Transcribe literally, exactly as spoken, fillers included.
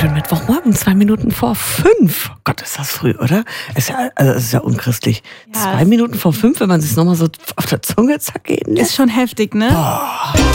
schön Mittwochmorgen, zwei Minuten vor fünf. Gott, ist das früh, oder? Ist ja, also das ist ja unchristlich. Ja. Zwei Minuten vor fünf, wenn man sich nochmal so auf der Zunge zergehen lässt. Ist schon heftig, ne? Boah.